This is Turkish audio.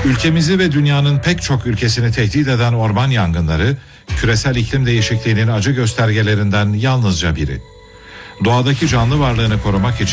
Ülkemizi ve dünyanın pek çok ülkesini tehdit eden orman yangınları, küresel iklim değişikliğinin acı göstergelerinden yalnızca biri. Doğadaki canlı varlığını korumak için